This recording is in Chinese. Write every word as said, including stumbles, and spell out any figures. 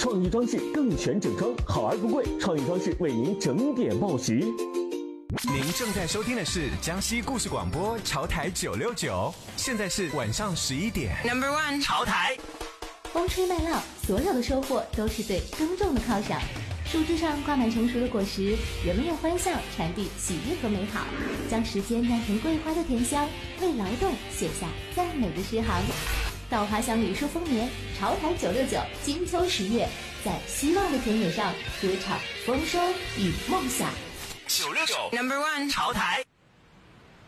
创意装饰更全整装，好而不贵，创意装饰为您整点报时。 您正在收听的是江西故事广播潮台九六九，现在是晚上十一点。 Number one， 潮台。 风吹麦浪，所有的收获都是对耕种的犒赏。树枝上挂满成熟的果实，人们用欢笑传递喜悦和美好，将时间酿成桂花的甜香，为劳动写下赞美的诗行。稻花香李树丰年，潮台九六九金秋十月，在希望的田野上歌唱丰收与梦想。 九六九 Number one， 潮台。